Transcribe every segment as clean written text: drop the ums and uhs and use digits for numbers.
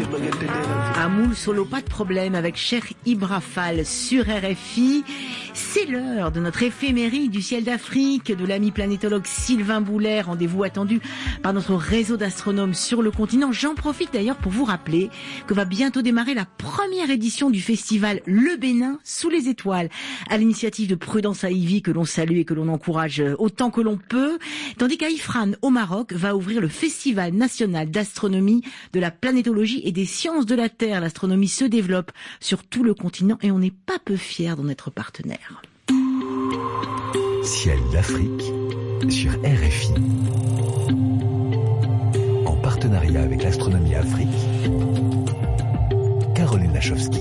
Un moule solo, pas de problème, avec Cher Ibrafal sur RFI. C'est l'heure de notre éphéméride du ciel d'Afrique de l'ami planétologue Sylvain Boulet, rendez-vous attendu par notre réseau d'astronomes sur le continent. J'en profite d'ailleurs pour vous rappeler que va bientôt démarrer la première édition du festival Le Bénin sous les étoiles, à l'initiative de Prudence Aïvi, que l'on salue et que l'on encourage autant que l'on peut, tandis qu'à Ifrane au Maroc va ouvrir le Festival national d'astronomie, de la planétologie et des sciences de la Terre. L'astronomie se développe sur tout le continent et on n'est pas peu fiers d'en être partenaire. Ciel d'Afrique sur RFI. En partenariat avec l'Astronomie Afrique, Caroline Lachowski.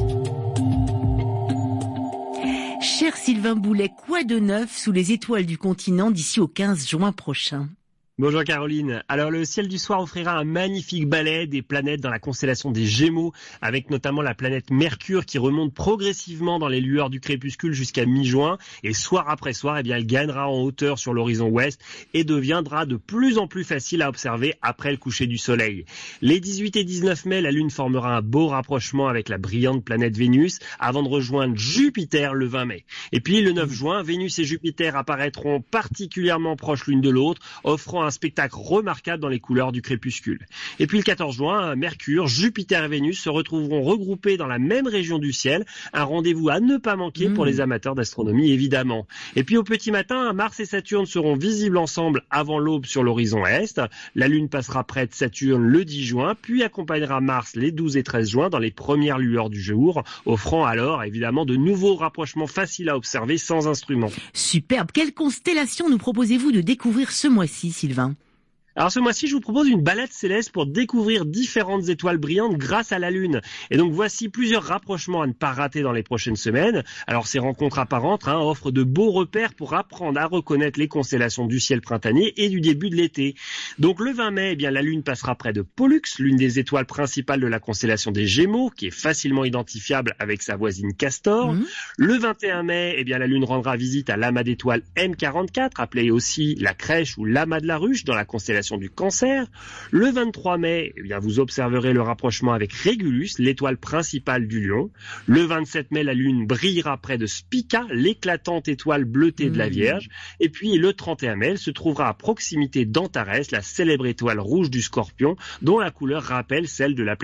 Cher Sylvain Boulet, quoi de neuf sous les étoiles du continent d'ici au 15 juin prochain ? Bonjour Caroline. Alors le ciel du soir offrira un magnifique ballet des planètes dans la constellation des Gémeaux, avec notamment la planète Mercure qui remonte progressivement dans les lueurs du crépuscule jusqu'à mi-juin, et soir après soir, elle gagnera en hauteur sur l'horizon ouest et deviendra de plus en plus facile à observer après le coucher du soleil. Les 18 et 19 mai, la Lune formera un beau rapprochement avec la brillante planète Vénus avant de rejoindre Jupiter le 20 mai. Et puis le 9 juin, Vénus et Jupiter apparaîtront particulièrement proches l'une de l'autre, offrant un spectacle remarquable dans les couleurs du crépuscule. Et puis le 14 juin, Mercure, Jupiter et Vénus se retrouveront regroupés dans la même région du ciel. Un rendez-vous à ne pas manquer pour les amateurs d'astronomie, évidemment. Et puis au petit matin, Mars et Saturne seront visibles ensemble avant l'aube sur l'horizon est. La Lune passera près de Saturne le 10 juin, puis accompagnera Mars les 12 et 13 juin dans les premières lueurs du jour, offrant alors évidemment de nouveaux rapprochements faciles à observer sans instrument. Superbe. Quelle constellation nous proposez-vous de découvrir ce mois-ci, Sylvain ? Alors ce mois-ci, je vous propose une balade céleste pour découvrir différentes étoiles brillantes grâce à la Lune. Et donc voici plusieurs rapprochements à ne pas rater dans les prochaines semaines. Alors ces rencontres apparentes offrent de beaux repères pour apprendre à reconnaître les constellations du ciel printanier et du début de l'été. Donc le 20 mai, la Lune passera près de Pollux, l'une des étoiles principales de la constellation des Gémeaux, qui est facilement identifiable avec sa voisine Castor. Le 21 mai, la Lune rendra visite à l'amas d'étoiles M44, appelé aussi la Crèche ou l'amas de la Ruche dans la constellation du Cancer. Le 23 mai, vous observerez le rapprochement avec Régulus, l'étoile principale du Lion. Le 27 mai, la Lune brillera près de Spica, l'éclatante étoile bleutée de la Vierge. Et puis le 31 mai, elle se trouvera à proximité d'Antares, la célèbre étoile rouge du Scorpion, dont la couleur rappelle celle de la planète